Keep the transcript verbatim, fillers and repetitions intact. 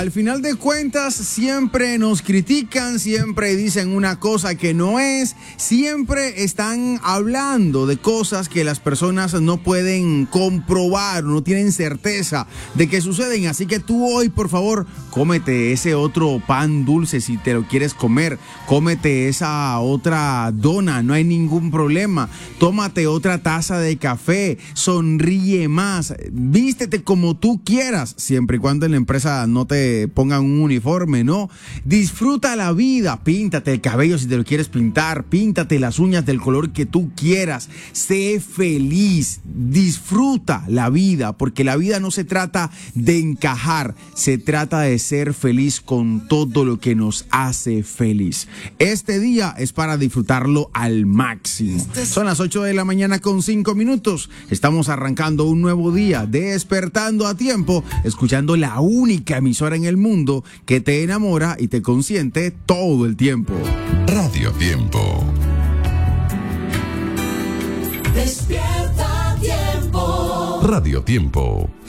Al final de cuentas, siempre nos critican, siempre dicen una cosa que no es, siempre están hablando de cosas que las personas no pueden comprobar, no tienen certeza de que suceden. Así que tú hoy, por favor, cómete ese otro pan dulce si te lo quieres comer, cómete esa otra dona, no hay ningún problema, tómate otra taza de café, sonríe más, vístete como tú quieras, siempre y cuando en la empresa no te pongan un uniforme, ¿no? Disfruta la vida, píntate el cabello si te lo quieres pintar, píntate las uñas del color que tú quieras, sé feliz, disfruta la vida, porque la vida no se trata de encajar, se trata de ser feliz con todo lo que nos hace feliz. Este día es para disfrutarlo al máximo. Son las ocho de la mañana con cinco minutos. Estamos arrancando un nuevo día, despertando a tiempo, escuchando la única emisora en el mundo que te enamora y te consiente todo el tiempo. Radio Tiempo. Despierta a tiempo. Radio Tiempo.